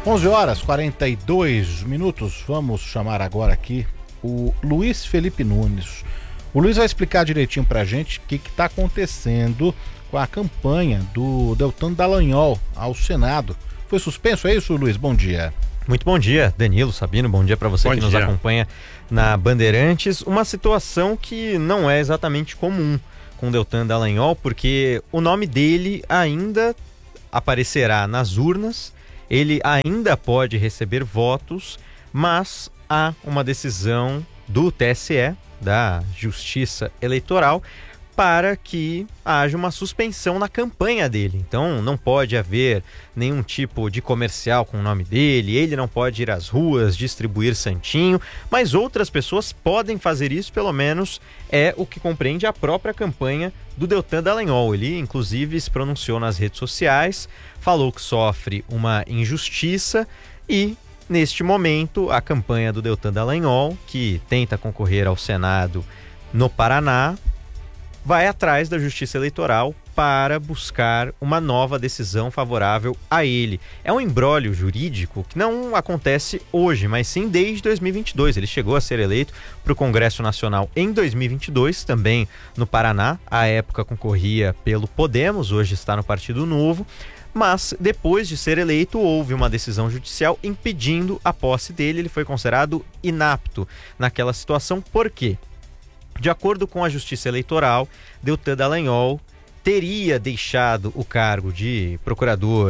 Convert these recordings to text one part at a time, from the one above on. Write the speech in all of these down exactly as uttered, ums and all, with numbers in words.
onze horas e quarenta e dois minutos, vamos chamar agora aqui o Luiz Felipe Nunes. O Luiz vai explicar direitinho pra gente o que está acontecendo com a campanha do Deltan Dallagnol ao Senado. Foi suspenso, é isso, Luiz? Bom dia. Muito bom dia, Danilo, Sabino, bom dia para você bom que dia. nos acompanha na Bandeirantes. Uma situação que não é exatamente comum com o Deltan Dallagnol, porque o nome dele ainda aparecerá nas urnas, ele ainda pode receber votos, mas há uma decisão do T S E, da Justiça Eleitoral, para que haja uma suspensão na campanha dele. Então não pode haver nenhum tipo de comercial com o nome dele, ele não pode ir às ruas distribuir santinho, mas outras pessoas podem fazer isso, pelo menos é o que compreende a própria campanha do Deltan Dallagnol. Ele inclusive se pronunciou nas redes sociais, falou que sofre uma injustiça e neste momento a campanha do Deltan Dallagnol, que tenta concorrer ao Senado no Paraná, vai atrás da Justiça Eleitoral para buscar uma nova decisão favorável a ele. É um imbróglio jurídico que não acontece hoje, mas sim desde dois mil e vinte e dois. Ele chegou a ser eleito para o Congresso Nacional em dois mil e vinte e dois, também no Paraná. À época concorria pelo Podemos, hoje está no Partido Novo. Mas depois de ser eleito houve uma decisão judicial impedindo a posse dele. Ele foi considerado inapto naquela situação. Por quê? De acordo com a Justiça Eleitoral, Deltan Dallagnol teria deixado o cargo de procurador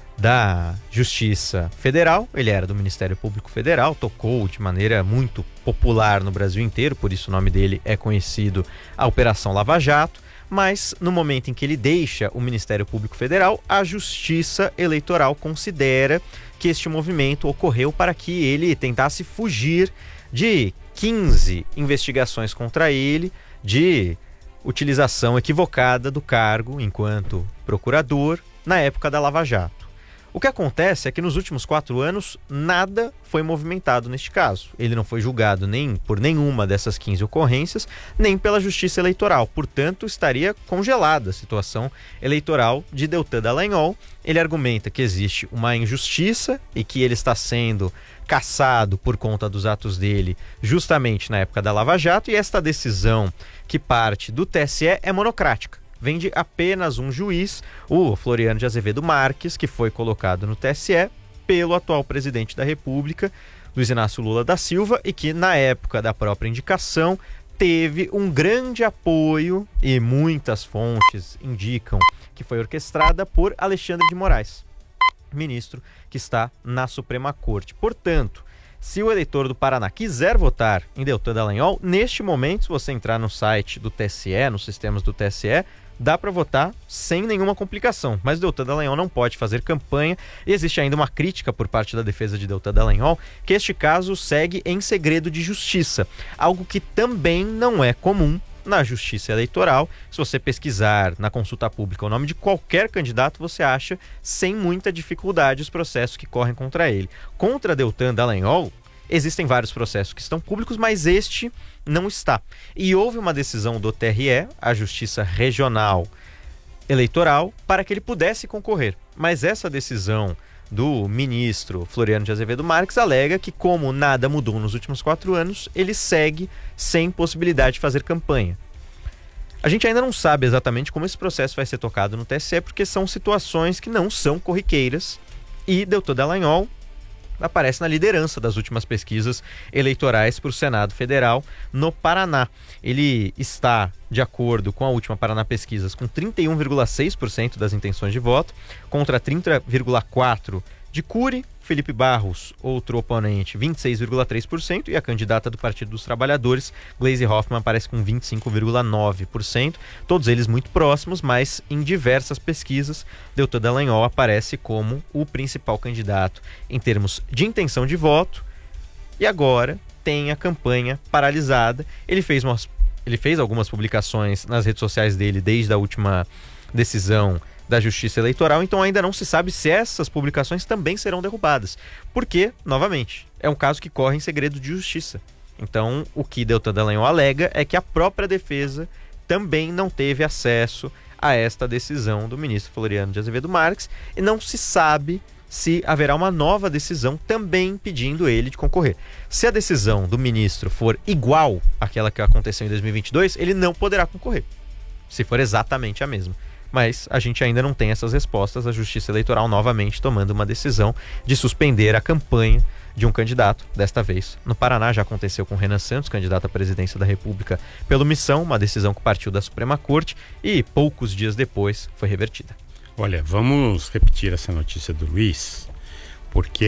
da Justiça Federal. Ele era do Ministério Público Federal, tocou de maneira muito popular no Brasil inteiro, por isso o nome dele é conhecido, a Operação Lava Jato. Mas no momento em que ele deixa o Ministério Público Federal, a Justiça Eleitoral considera que este movimento ocorreu para que ele tentasse fugir de quinze investigações contra ele de utilização equivocada do cargo enquanto procurador na época da Lava Jato. O que acontece é que nos últimos quatro anos nada foi movimentado neste caso. Ele não foi julgado nem por nenhuma dessas quinze ocorrências, nem pela Justiça Eleitoral. Portanto, estaria congelada a situação eleitoral de Deltan Dallagnol. Ele argumenta que existe uma injustiça e que ele está sendo caçado por conta dos atos dele justamente na época da Lava Jato, e esta decisão que parte do T S E é monocrática. Vem de apenas um juiz, o Floriano de Azevedo Marques, que foi colocado no T S E pelo atual presidente da República, Luiz Inácio Lula da Silva, e que na época da própria indicação teve um grande apoio, e muitas fontes indicam que foi orquestrada por Alexandre de Moraes, ministro que está na Suprema Corte. Portanto, se o eleitor do Paraná quiser votar em Deltan Dallagnol, neste momento, se você entrar no site do T S E, nos sistemas do T S E, dá para votar sem nenhuma complicação. Mas Deltan Dallagnol não pode fazer campanha, e existe ainda uma crítica por parte da defesa de Deltan Dallagnol que este caso segue em segredo de justiça, algo que também não é comum na Justiça Eleitoral. Se você pesquisar na consulta pública o nome de qualquer candidato, você acha sem muita dificuldade os processos que correm contra ele. Contra Deltan Dallagnol, existem vários processos que estão públicos, mas este não está. E houve uma decisão do T R E, a Justiça Regional Eleitoral, para que ele pudesse concorrer. Mas essa decisão do ministro Floriano de Azevedo Marques alega que, como nada mudou nos últimos quatro anos, ele segue sem possibilidade de fazer campanha. A gente ainda não sabe exatamente como esse processo vai ser tocado no T S E, porque são situações que não são corriqueiras, e Deltan Dallagnol aparece na liderança das últimas pesquisas eleitorais para o Senado Federal no Paraná. Ele está, de acordo com a última Paraná Pesquisas, com trinta e um vírgula seis por cento das intenções de voto, contra trinta vírgula quatro por cento de Cury. Felipe Barros, outro oponente, vinte e seis vírgula três por cento, e a candidata do Partido dos Trabalhadores, Gleisi Hoffmann, aparece com vinte e cinco vírgula nove por cento. Todos eles muito próximos, mas em diversas pesquisas, Deltan Dallagnol aparece como o principal candidato em termos de intenção de voto, e agora tem a campanha paralisada. Ele fez, umas, ele fez algumas publicações nas redes sociais dele desde a última decisão da Justiça Eleitoral, então ainda não se sabe se essas publicações também serão derrubadas, porque, novamente, é um caso que corre em segredo de justiça. Então, o que Deltan Dallagnol alega é que a própria defesa também não teve acesso a esta decisão do ministro Floriano de Azevedo Marques, e não se sabe se haverá uma nova decisão também impedindo ele de concorrer. Se a decisão do ministro for igual àquela que aconteceu em dois mil e vinte e dois, ele não poderá concorrer, se for exatamente a mesma. Mas a gente ainda não tem essas respostas, a Justiça Eleitoral novamente tomando uma decisão de suspender a campanha de um candidato, desta vez no Paraná. Já aconteceu com Renan Santos, candidato à presidência da República pelo Missão, uma decisão que partiu da Suprema Corte e poucos dias depois foi revertida. Olha, vamos repetir essa notícia do Luiz, porque